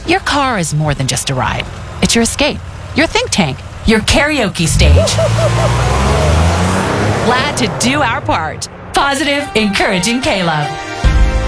Your car is more than just a ride. It's your escape, your think tank, your karaoke stage. Glad to do our part. Positive, encouraging K-Love.